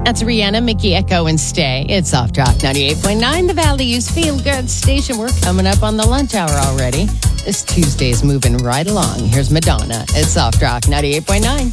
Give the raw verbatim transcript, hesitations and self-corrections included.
That's Rihanna, Mickey Echo, and Stay. It's Soft Rock ninety-eight point nine, the Valley's Feel Good Station. We're coming up on the lunch hour already. This Tuesday's moving right along. Here's Madonna. It's Soft Rock ninety-eight point nine.